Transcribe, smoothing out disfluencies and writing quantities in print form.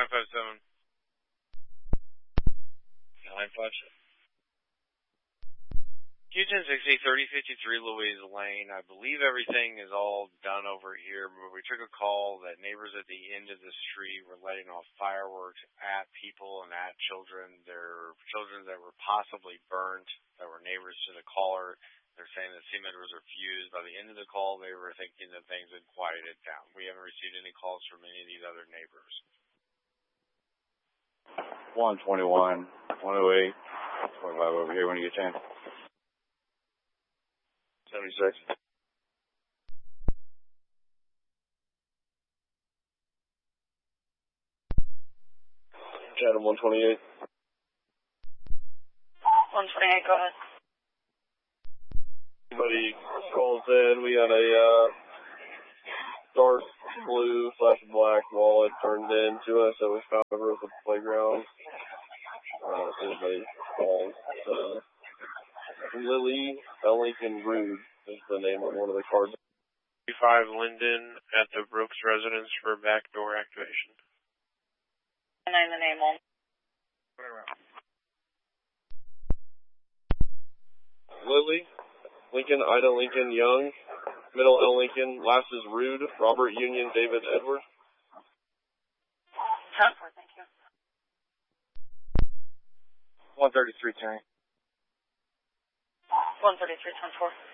957. 957. Q1060, 3053 Louise Lane. I believe everything is all done over here, but we took a call that neighbors at the end of the street were letting off fireworks at people and at children. There were children that were possibly burnt, that were neighbors to the caller. They're saying that CMED was refused. By the end of the call, they were thinking that things had quieted down. We haven't received any calls from any of these other neighbors. 121, 108, 25 over here when you get a chance. 76. Chatham 128. 128, go ahead. Somebody calls in. We had a dark blue / black wallet turned in to us that we found over at the playground. Anybody calls. Lily Ellington Rude is the name of one of the cards. 35 Linden at the Brooks residence for backdoor activation. And I'm the name on. Lily Lincoln, Ida Lincoln Young, middle L Lincoln, last is Rude, Robert Union, David Edward. Thank you. 133 Terry. 133, 10-4.